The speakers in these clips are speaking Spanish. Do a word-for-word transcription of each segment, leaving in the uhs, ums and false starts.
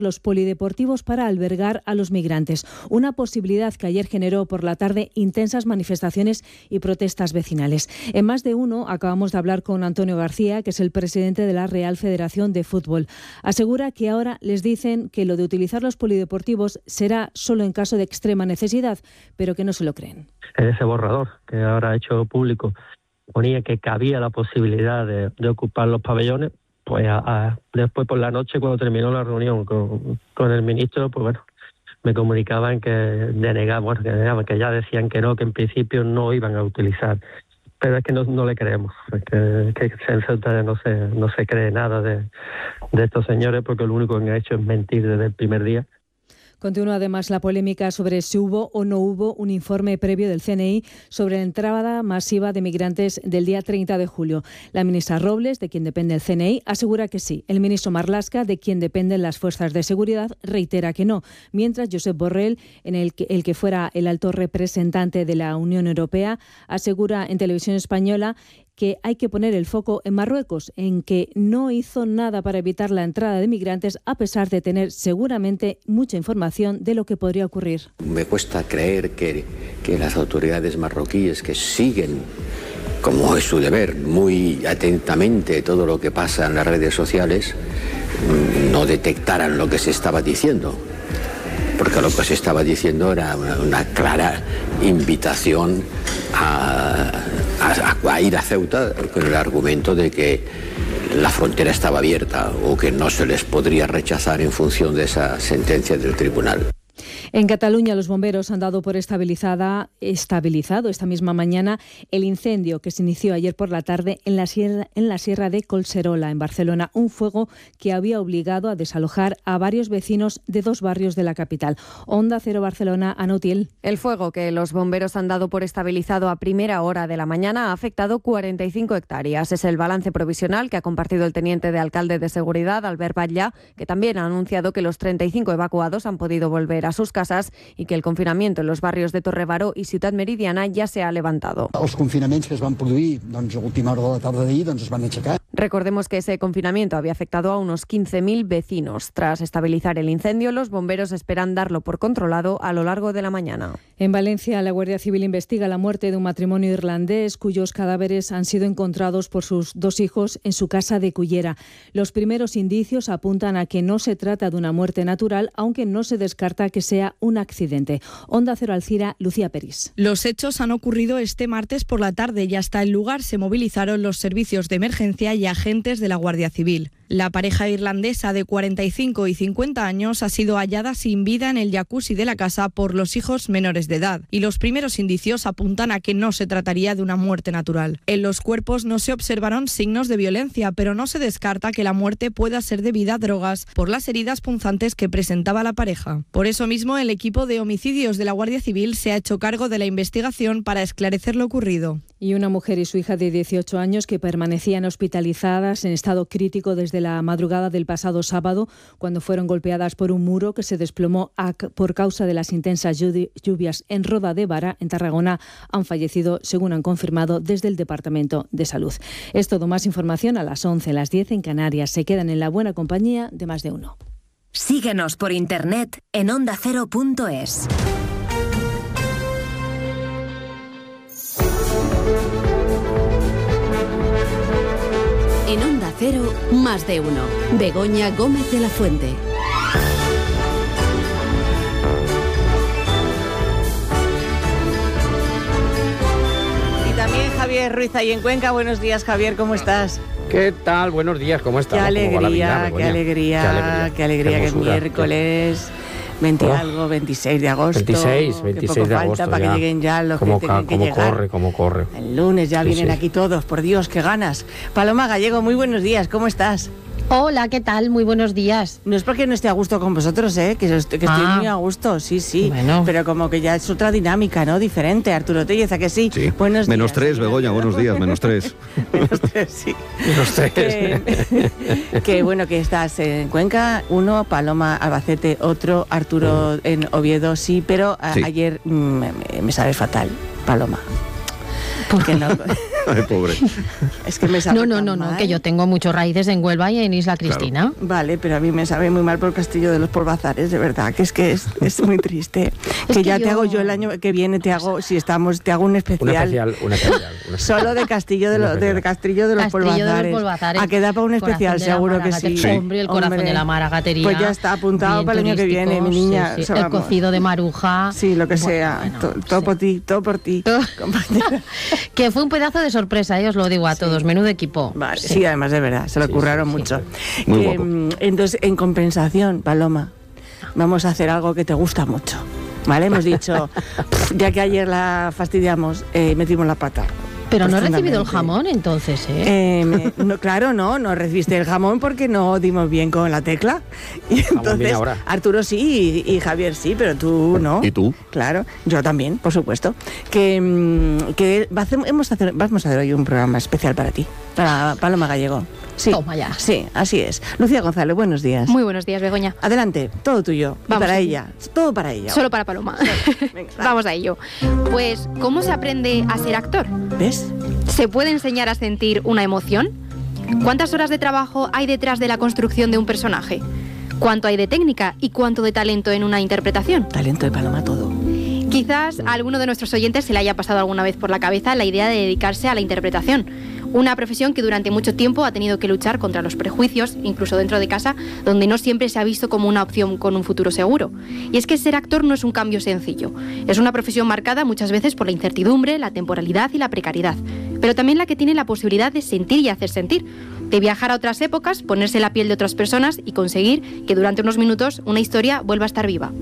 los polideportivos para albergar a los migrantes, una posibilidad que ayer generó por la tarde intensas manifestaciones y protestas vecinales. En Más de Uno acabamos de hablar con Antonio García, que es el presidente de la Real Federación de Fútbol. Asegura que ahora les dicen que lo de utilizar los polideportivos será solo en caso de extrema necesidad, pero que no se lo creen. En ese borrador que ahora ha hecho público ponía que cabía la posibilidad de, de ocupar los pabellones. Pues a, a, después por la noche, cuando terminó la reunión con, con el ministro, pues bueno, me comunicaban que denegaban, bueno, que, denegaban, que ya decían que no, que en principio no iban a utilizar. Pero es que no, no le creemos, es que, que se, no, se, no se cree nada de, de estos señores, porque lo único que han hecho es mentir desde el primer día. Continúa además la polémica sobre si hubo o no hubo un informe previo del C N I sobre la entrada masiva de migrantes del día treinta de julio. La ministra Robles, de quien depende el C N I, asegura que sí. El ministro Marlaska, de quien dependen las fuerzas de seguridad, reitera que no. Mientras Josep Borrell, en el que, el que fuera el alto representante de la Unión Europea, asegura en Televisión Española que hay que poner el foco en Marruecos, en que no hizo nada para evitar la entrada de migrantes, a pesar de tener seguramente mucha información de lo que podría ocurrir. Me cuesta creer que, que las autoridades marroquíes, que siguen, como es su deber, muy atentamente todo lo que pasa en las redes sociales, no detectaran lo que se estaba diciendo. Porque lo que se estaba diciendo era una, una clara invitación a, a, a ir a Ceuta con el argumento de que la frontera estaba abierta o que no se les podría rechazar en función de esa sentencia del tribunal. En Cataluña, los bomberos han dado por estabilizada, estabilizado esta misma mañana el incendio que se inició ayer por la tarde en la sierra, en la sierra de Collserola, en Barcelona. Un fuego que había obligado a desalojar a varios vecinos de dos barrios de la capital. Onda Cero Barcelona, Ana Utiel. El fuego que los bomberos han dado por estabilizado a primera hora de la mañana ha afectado cuarenta y cinco hectáreas. Es el balance provisional que ha compartido el teniente de alcalde de Seguridad, Albert Batllà, que también ha anunciado que los treinta y cinco evacuados han podido volver a sus casas y que el confinamiento en los barrios de Torrebaró y Ciutat Meridiana ya se ha levantado. Els confinaments que es van produir doncs, a última hora de la tarda d'ahir doncs, es van aixecar. Recordemos que ese confinamiento había afectado a unos quince mil vecinos. Tras estabilizar el incendio, los bomberos esperan darlo por controlado a lo largo de la mañana. En Valencia, la Guardia Civil investiga la muerte de un matrimonio irlandés cuyos cadáveres han sido encontrados por sus dos hijos en su casa de Cullera. Los primeros indicios apuntan a que no se trata de una muerte natural, aunque no se descarta que sea un accidente. Onda Cero Alcira, Lucía Peris. Los hechos han ocurrido este martes por la tarde y hasta el lugar se movilizaron los servicios de emergencia y agentes de la Guardia Civil. La pareja irlandesa de cuarenta y cinco y cincuenta años ha sido hallada sin vida en el jacuzzi de la casa por los hijos menores de edad y los primeros indicios apuntan a que no se trataría de una muerte natural. En los cuerpos no se observaron signos de violencia, pero no se descarta que la muerte pueda ser debida a drogas por las heridas punzantes que presentaba la pareja. Por eso mismo, el equipo de homicidios de la Guardia Civil se ha hecho cargo de la investigación para esclarecer lo ocurrido. Y una mujer y su hija de dieciocho años que permanecían hospitalizadas en estado crítico desde la madrugada del pasado sábado, cuando fueron golpeadas por un muro que se desplomó a, por causa de las intensas lluvias en Roda de Vara, en Tarragona, han fallecido, según han confirmado desde el Departamento de Salud. Es todo. Más información a las once, las diez en Canarias. Se quedan en la buena compañía de Más de Uno. Síguenos por internet en onda cero punto es. En Onda Cero, Más de Uno. Begoña Gómez de la Fuente. Y también Javier Ruiz ahí en Cuenca. Buenos días, Javier, ¿cómo estás? ¿Qué tal? Buenos días, ¿cómo estás? Qué alegría, qué alegría, qué alegría, qué alegría que es miércoles veinte oh, algo, veintiséis de agosto. veintiséis, veintiséis de agosto. Falta para ya. que lleguen ya los como que tengan que como llegar. corre, como corre. El lunes ya sí, vienen sí. aquí todos, por Dios, qué ganas. Paloma Gallego, muy buenos días, ¿cómo estás? Hola, ¿qué tal? Muy buenos días. No es porque no esté a gusto con vosotros, ¿eh? Que, estoy, que estoy ah. muy a gusto, sí, sí. Bueno. Pero como que ya es otra dinámica, ¿no? Diferente. Arturo Tellez, ¿a que sí? Sí. Buenos menos días, tres, Begoña, buenos días, menos tres. menos tres, sí. Menos tres. Que, que bueno, que estás en Cuenca, uno, Paloma Albacete, otro, Arturo mm. en Oviedo, sí, pero a, sí. ayer mm, me, me sabe fatal, Paloma. ¿Por qué no? Ay, pobre. Es que me sabe No, no, tan no, no, mal. que yo tengo muchas raíces en Huelva y en Isla Cristina. Vale, pero a mí me sabe muy mal por el Castillo de los Polvazares, de verdad, que es que es, es muy triste. Es que que ya te yo- hago yo el año que viene, te hago, si estamos, te hago un especial. Un especial, un especial. Un especial. Solo de Castillo de, Un los, de especial. Castillo de los Castillo de los Polvazares. Polvazares. A que da para un Corazón especial, de la seguro que Maragatería. sí. Hombre, el corazón Hombre. de la Maragatería. Pues ya está apuntado Bien para el año que turístico, viene, mi sí, niña. sí. O sea, El vamos. cocido de maruja. Sí, lo que Bueno, sea. bueno, To- todo sí. por ti, todo por ti, compañera. Que fue un pedazo de sorpresa, eh, os lo digo a todos. Menudo equipo. Vale, sí. además de verdad, se lo Sí, curraron sí, sí. mucho. Muy Que, guapo. mm, entonces, en compensación, Paloma, vamos a hacer algo que te gusta mucho. ¿Vale? Hemos dicho, "Pff, ya que ayer la fastidiamos, eh, metimos la pata. Pero no he recibido el Profundamente. jamón entonces, ¿eh? Eh, me- no, claro, no, no recibiste el jamón porque no dimos bien con la tecla. Y viene entonces, ahora. Arturo sí y, y Javier sí, pero tú no. ¿Y tú? Claro, yo también, por supuesto. Que, mm, que va a hacer- hemos a hacer- vamos a hacer hoy un programa especial para ti, para Paloma Gallego. Sí, Toma ya. sí, así es. Lucía González, buenos días. Muy buenos días, Begoña. Adelante, todo tuyo. Y Vamos para allá. ella, todo para ella. Solo para Paloma. Venga, Vamos a ello. Pues, ¿cómo se aprende a ser actor? ¿Ves? ¿Se puede enseñar a sentir una emoción? ¿Cuántas horas de trabajo hay detrás de la construcción de un personaje? ¿Cuánto hay de técnica y cuánto de talento en una interpretación? Talento de Paloma, todo. Quizás a alguno de nuestros oyentes se le haya pasado alguna vez por la cabeza la idea de dedicarse a la interpretación. Una profesión que durante mucho tiempo ha tenido que luchar contra los prejuicios, incluso dentro de casa, donde no siempre se ha visto como una opción con un futuro seguro. Y es que ser actor no es un cambio sencillo. Es una profesión marcada muchas veces por la incertidumbre, la temporalidad y la precariedad, pero también la que tiene la posibilidad de sentir y hacer sentir, de viajar a otras épocas, ponerse en la piel de otras personas y conseguir que durante unos minutos una historia vuelva a estar viva.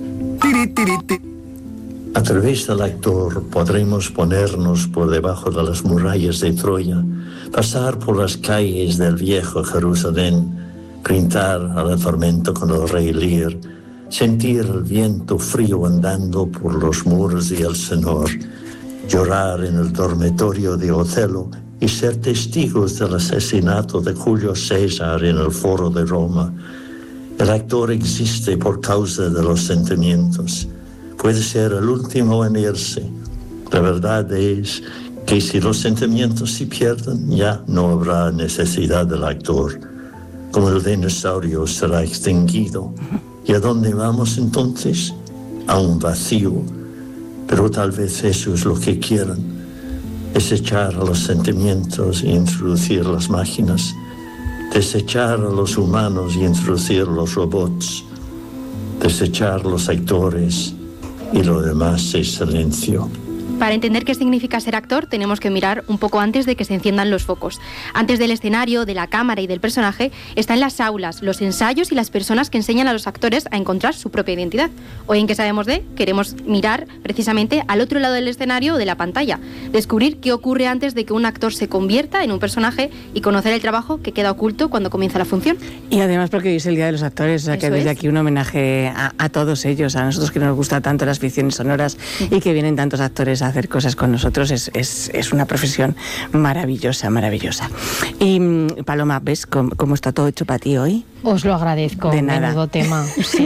A través del actor podremos ponernos por debajo de las murallas de Troya, pasar por las calles del viejo Jerusalén, gritar al tormento con el rey Lear, sentir el viento frío andando por los muros de Elsinor, llorar en el dormitorio de Otelo y ser testigos del asesinato de Julio César en el Foro de Roma. El actor existe por causa de los sentimientos. Puede ser el último en irse. La verdad es que si los sentimientos se pierden, ya no habrá necesidad del actor. Como el dinosaurio será extinguido. ¿Y a dónde vamos entonces? A un vacío. Pero tal vez eso es lo que quieran. Desechar a los sentimientos e introducir las máquinas. Desechar a los humanos y introducir los robots. Desechar los actores. Y lo demás es silencio. Para entender qué significa ser actor, tenemos que mirar un poco antes de que se enciendan los focos. Antes del escenario, de la cámara y del personaje, están las aulas, los ensayos y las personas que enseñan a los actores a encontrar su propia identidad. Hoy en ¿Qué sabemos de? Queremos mirar precisamente al otro lado del escenario o de la pantalla, descubrir qué ocurre antes de que un actor se convierta en un personaje y conocer el trabajo que queda oculto cuando comienza la función. Y además porque hoy es el Día de los Actores, o sea que Eso desde es. aquí un homenaje a, a todos ellos, a nosotros que nos gusta tanto las ficciones sonoras y que vienen tantos actores a hacer cosas con nosotros. Es, es, es una profesión maravillosa, maravillosa. Y mm, Paloma, ¿ves cómo, cómo está todo hecho para ti hoy? Os lo agradezco. De nada. Menudo tema. Sí.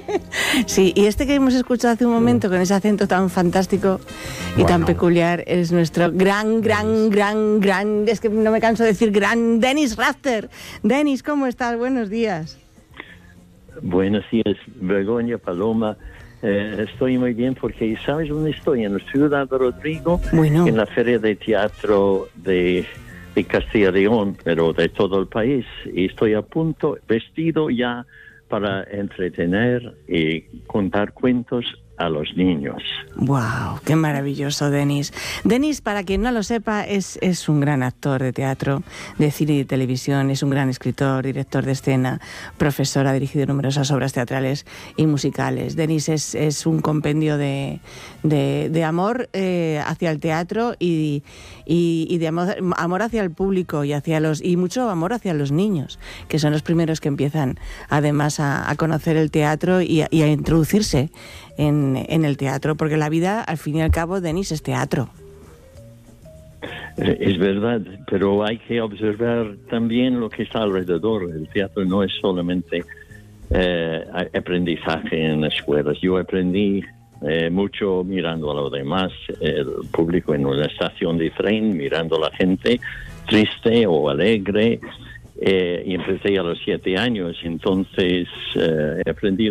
Sí, y este que hemos escuchado hace un momento con ese acento tan fantástico y tan peculiar es nuestro gran, gran, gran, gran, es que no me canso de decir gran, Dennis Rafter. Dennis, ¿cómo estás? Buenos días. Buenos días, Begoña, Paloma. Eh, estoy muy bien porque, ¿sabes dónde estoy? En la ciudad de Rodrigo, bueno. en la Feria de Teatro de, de Castilla y León, pero de todo el país. Y estoy a punto, vestido ya para entretener y contar cuentos a los niños. ¡Wow! ¡Qué maravilloso, Denis! Denis, para quien no lo sepa, es, es un gran actor de teatro, de cine y de televisión, es un gran escritor, director de escena, profesor, ha dirigido numerosas obras teatrales y musicales. Denis es, es un compendio de, de, de amor eh, hacia el teatro y, y, y de amor, amor hacia el público y, hacia los, y mucho amor hacia los niños, que son los primeros que empiezan además a, a conocer el teatro y a, y a introducirse en, en el teatro, porque la vida, al fin y al cabo, Denis, es teatro. Es verdad, pero hay que observar también lo que está alrededor. El teatro no es solamente eh, aprendizaje en escuelas. Yo aprendí eh, mucho mirando a los demás, el público en una estación de tren, mirando a la gente triste o alegre. Eh, y empecé a los siete años, entonces eh, he aprendido